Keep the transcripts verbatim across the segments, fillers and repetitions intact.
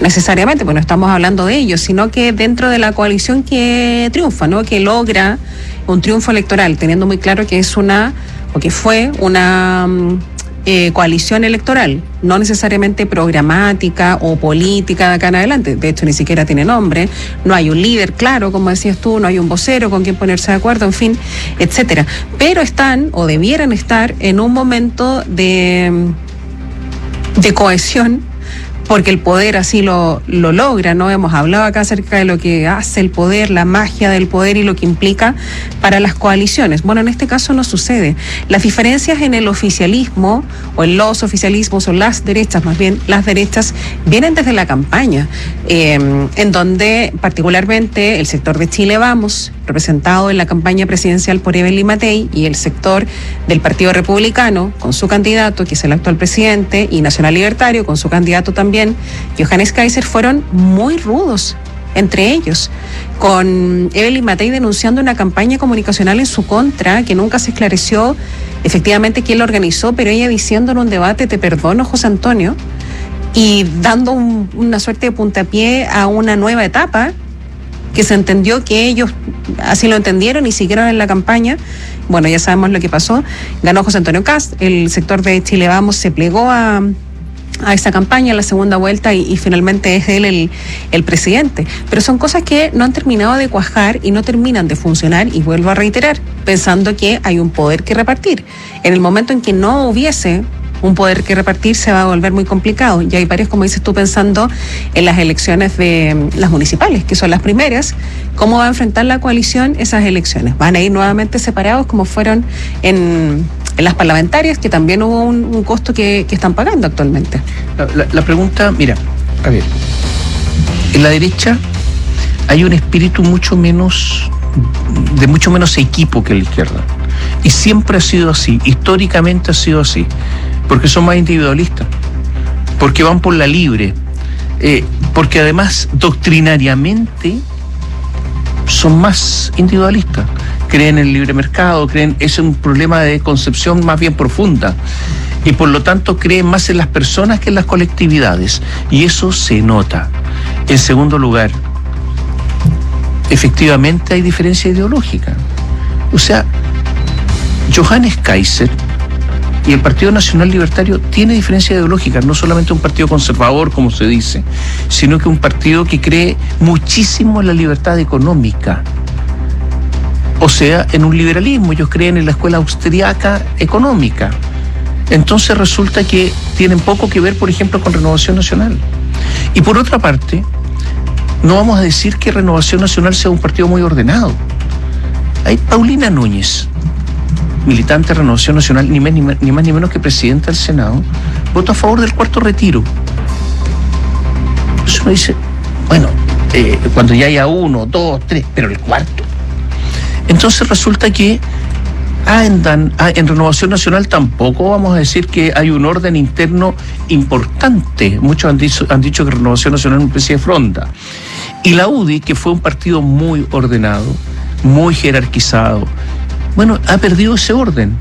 necesariamente, pues no estamos hablando de ellos, sino que dentro de la coalición que triunfa, ¿no? Que logra un triunfo electoral, teniendo muy claro que es una, o que fue una eh, coalición electoral, no necesariamente programática o política de acá en adelante. De hecho, ni siquiera tiene nombre, no hay un líder claro, como decías tú, no hay un vocero con quien ponerse de acuerdo, en fin, etcétera. Pero están, o debieran estar, en un momento de, de cohesión, porque el poder así lo, lo logra, ¿no? Hemos hablado acá acerca de lo que hace el poder, la magia del poder y lo que implica para las coaliciones. Bueno, en este caso no sucede. Las diferencias en el oficialismo, o en los oficialismos, o las derechas, más bien, las derechas, vienen desde la campaña, eh, en donde particularmente el sector de Chile Vamos, representado en la campaña presidencial por Evelyn Matei, y el sector del Partido Republicano, con su candidato, que es el actual presidente, y Nacional Libertario, con su candidato también, Johannes Kaiser, fueron muy rudos entre ellos, con Evelyn Matei denunciando una campaña comunicacional en su contra, que nunca se esclareció efectivamente quién lo organizó, pero ella diciendo en un debate: te perdono, José Antonio, y dando un, una suerte de puntapié a una nueva etapa, que se entendió que ellos así lo entendieron y siguieron en la campaña. Bueno, ya sabemos lo que pasó. Ganó José Antonio Kast, el sector de Chile Vamos se plegó a, a esa campaña, a la segunda vuelta, y, y finalmente es él el, el presidente. Pero son cosas que no han terminado de cuajar y no terminan de funcionar, y vuelvo a reiterar, pensando que hay un poder que repartir. En el momento en que no hubiese un poder que repartir, se va a volver muy complicado. Y hay varios, como dices tú, pensando en las elecciones de las municipales, que son las primeras. ¿Cómo va a enfrentar la coalición esas elecciones? ¿Van a ir nuevamente separados como fueron en, en las parlamentarias, que también hubo un, un costo que, que están pagando actualmente? La, la, la pregunta, mira, a ver, en la derecha hay un espíritu mucho menos, de mucho menos equipo que en la izquierda. Y siempre ha sido así, históricamente ha sido así. Porque son más individualistas, porque van por la libre, eh, porque además doctrinariamente son más individualistas, creen en el libre mercado, creen, es un problema de concepción más bien profunda, y por lo tanto creen más en las personas que en las colectividades, y eso se nota. En segundo lugar, efectivamente hay diferencia ideológica. O sea, Johannes Kaiser y el Partido Nacional Libertario tiene diferencia ideológica, no solamente un partido conservador, como se dice, sino que un partido que cree muchísimo en la libertad económica. O sea, en un liberalismo. Ellos creen en la escuela austriaca económica. Entonces resulta que tienen poco que ver, por ejemplo, con Renovación Nacional. Y por otra parte, no vamos a decir que Renovación Nacional sea un partido muy ordenado. Hay Paulina Núñez, militante de Renovación Nacional, ni más ni, más, ni más ni menos que presidenta del Senado, votó a favor del cuarto retiro. Entonces uno dice, bueno, eh, cuando ya haya uno, dos, tres, pero el cuarto. Entonces resulta que andan, ah, en Renovación Nacional tampoco vamos a decir que hay un orden interno importante. Muchos han dicho, han dicho que Renovación Nacional es una especie de fronda. Y la U D I, que fue un partido muy ordenado, muy jerarquizado, bueno, ha perdido ese orden.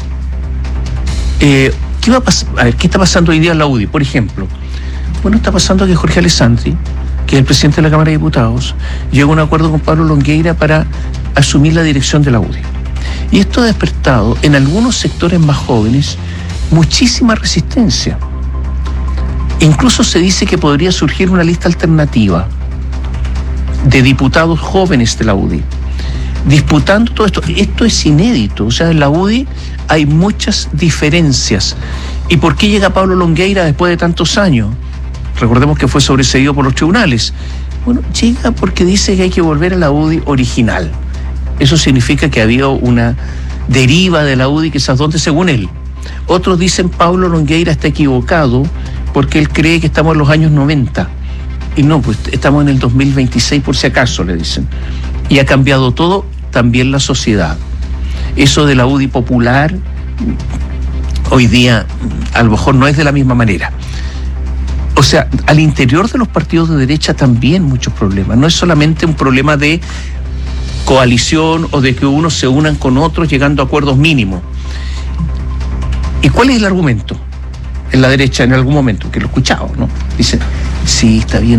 Eh, ¿qué va a pasar? A ver, ¿qué está pasando hoy día en la U D I? Por ejemplo, bueno, está pasando que Jorge Alessandri, que es el presidente de la Cámara de Diputados, llegó a un acuerdo con Pablo Longueira para asumir la dirección de la U D I. Y esto ha despertado en algunos sectores más jóvenes muchísima resistencia. Incluso se dice que podría surgir una lista alternativa de diputados jóvenes de la U D I, disputando todo esto. Esto es inédito. O sea, en la U D I hay muchas diferencias. ¿Y por qué llega Pablo Longueira después de tantos años? Recordemos que fue sobreseído por los tribunales. Bueno, llega porque dice que hay que volver a la U D I original. Eso significa que había una deriva de la U D I, quizás donde, según él. Otros dicen Pablo Longueira está equivocado porque él cree que estamos en los años noventa. Y no, pues estamos en el dos mil veintiséis por si acaso, le dicen. Y ha cambiado todo, también la sociedad. Eso de la U D I popular, hoy día a lo mejor no es de la misma manera. O sea, al interior de los partidos de derecha también muchos problemas. No es solamente un problema de coalición o de que unos se unan con otros llegando a acuerdos mínimos. ¿Y cuál es el argumento en la derecha en algún momento? Que lo he escuchado, ¿no? Dicen, sí, está bien.